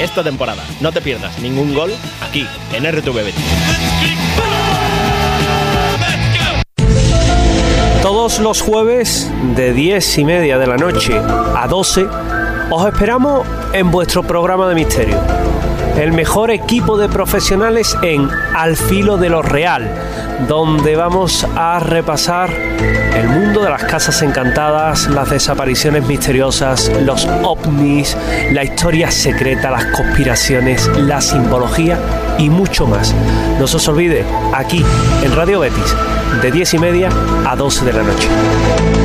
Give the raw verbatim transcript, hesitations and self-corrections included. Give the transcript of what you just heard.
esta temporada. No te pierdas ningún gol aquí, en R T V Betis. Todos los jueves de diez y media de la noche a doce os esperamos en vuestro programa de misterio. El mejor equipo de profesionales en Al Filo de lo Real, donde vamos a repasar el mundo de las casas encantadas, las desapariciones misteriosas, los ovnis, la historia secreta, las conspiraciones, la simbología y mucho más. No se os olvide, aquí en Radio Betis, de diez y media a doce de la noche.